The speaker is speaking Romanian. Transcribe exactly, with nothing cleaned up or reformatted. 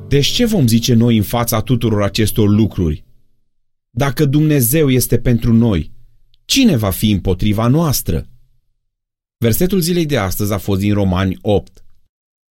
Deci ce vom zice noi în fața tuturor acestor lucruri? Dacă Dumnezeu este pentru noi, cine va fi împotriva noastră? Versetul zilei de astăzi a fost din Romani opt.